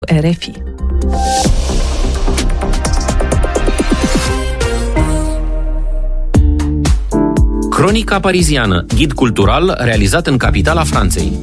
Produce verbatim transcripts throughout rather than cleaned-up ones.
R F I. Cronica pariziană, ghid cultural realizat în capitala Franței.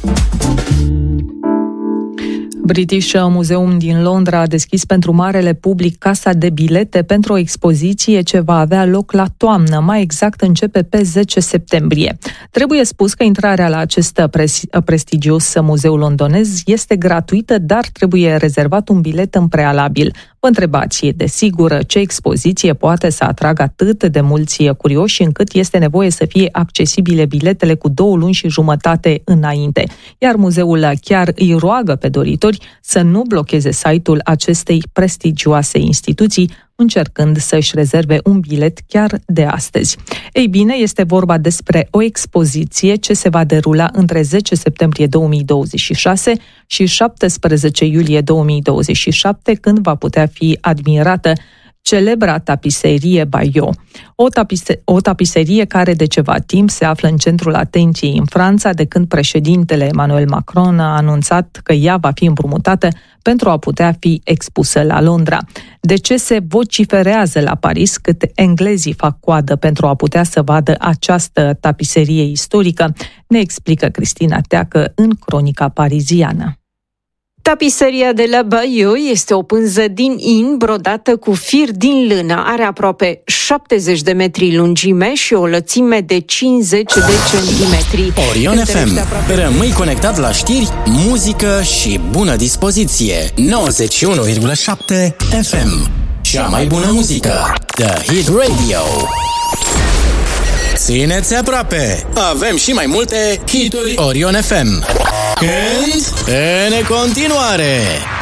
British Museum din Londra a deschis pentru marele public casa de bilete pentru o expoziție ce va avea loc la toamnă, mai exact începe pe zece septembrie. Trebuie spus că intrarea la acest prestigios muzeu londonez este gratuită, dar trebuie rezervat un bilet în prealabil. Vă întrebați, e desigur, ce expoziție poate să atragă atât de mulți curioși încât este nevoie să fie accesibile biletele cu două luni și jumătate înainte. Iar muzeul chiar îi roagă pe doritori să nu blocheze site-ul acestei prestigioase instituții, încercând să-și rezerve un bilet chiar de astăzi. Ei bine, este vorba despre o expoziție ce se va derula între zece septembrie două mii douăzeci și șase și șaptesprezece iulie două mii douăzeci și șapte, când va putea fi admirată celebra tapiserie Bayeux. O, tapise- o tapiserie care de ceva timp se află în centrul atenției în Franța, de când președintele Emmanuel Macron a anunțat că ea va fi împrumutată pentru a putea fi expusă la Londra. De ce se vociferează la Paris cât englezii fac coadă pentru a putea să vadă această tapiserie istorică, ne explică Cristina Teacă în Cronica pariziană. Tapiseria de la Bayeux este o pânză din in brodată cu fir din lână. Are aproape șaptezeci de metri lungime și o lățime de cincizeci de centimetri. Orion F M. Rămâi conectat la știri, muzică și bună dispoziție. nouăzeci și unu virgulă șapte F M. Cea mai bună muzică. The Hit Radio. Țineți aproape! Avem și mai multe hituri Orion F M. Când? În continuare!